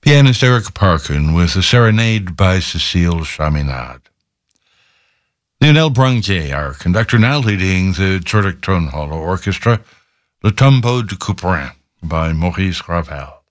Pianist Eric Parkin with a serenade by Cécile Chaminade. Lionel Branquier, our conductor, now leading the Zurich Tonhalle Orchestra, Le Tombeau de Couperin by Maurice Ravel.